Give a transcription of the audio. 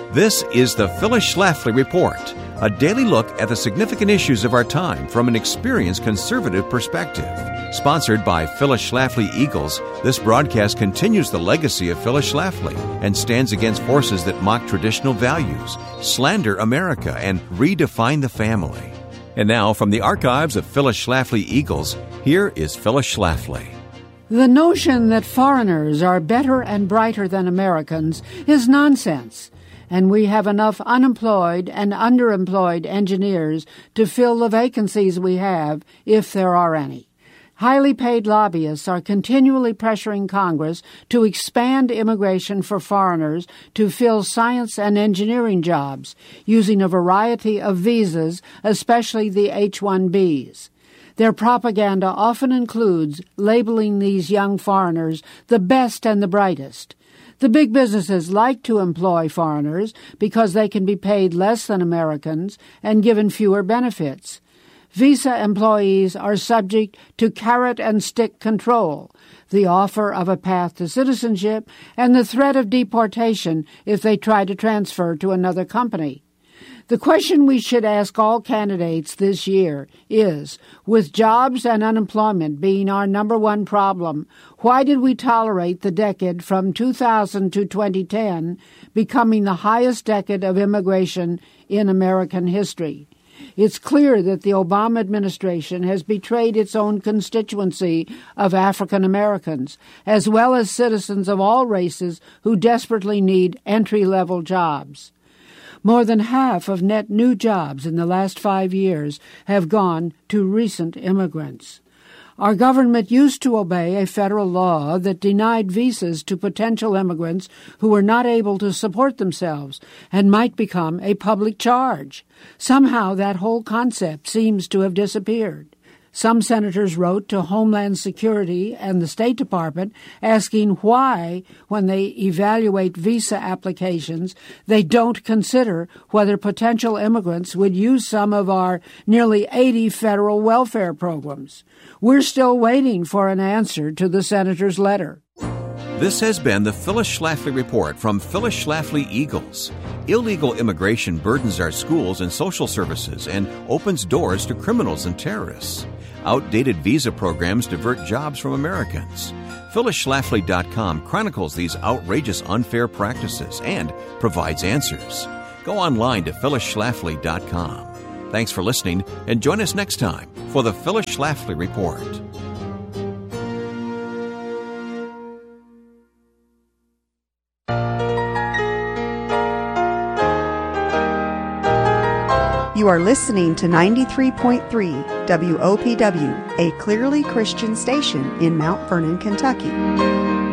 This is the Phyllis Schlafly Report, a daily look at the significant issues of our time from an experienced conservative perspective. Sponsored by Phyllis Schlafly Eagles, this broadcast continues the legacy of Phyllis Schlafly and stands against forces that mock traditional values, slander America, and redefine the family. And now, from the archives of Phyllis Schlafly Eagles, here is Phyllis Schlafly. The notion that foreigners are better and brighter than Americans is nonsense, and we have enough unemployed and underemployed engineers to fill the vacancies we have, if there are any. Highly paid lobbyists are continually pressuring Congress to expand immigration for foreigners to fill science and engineering jobs, using a variety of visas, especially the H-1Bs. Their propaganda often includes labeling these young foreigners the best and the brightest. The big businesses like to employ foreigners because they can be paid less than Americans and given fewer benefits. Visa employees are subject to carrot-and-stick control, the offer of a path to citizenship, and the threat of deportation if they try to transfer to another company. The question we should ask all candidates this year is, with jobs and unemployment being our number one problem, why did we tolerate the decade from 2000 to 2010 becoming the highest decade of immigration in American history? It's clear that the Obama administration has betrayed its own constituency of African Americans, as well as citizens of all races who desperately need entry-level jobs. More than half of net new jobs in the last 5 years have gone to recent immigrants. Our government used to obey a federal law that denied visas to potential immigrants who were not able to support themselves and might become a public charge. Somehow that whole concept seems to have disappeared. Some senators wrote to Homeland Security and the State Department asking why, when they evaluate visa applications, they don't consider whether potential immigrants would use some of our nearly 80 federal welfare programs. We're still waiting for an answer to the senator's letter. This has been the Phyllis Schlafly Report from Phyllis Schlafly Eagles. Illegal immigration burdens our schools and social services and opens doors to criminals and terrorists. Outdated visa programs divert jobs from Americans. PhyllisSchlafly.com chronicles these outrageous unfair practices and provides answers. Go online to PhyllisSchlafly.com. Thanks for listening, and join us next time for the Phyllis Schlafly Report. You are listening to 93.3 WOPW, a clearly Christian station in Mount Vernon, Kentucky.